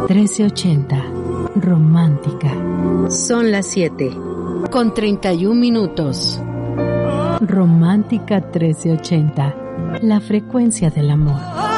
1380. Romántica. Son las 7:31. Romántica 1380. La frecuencia del amor.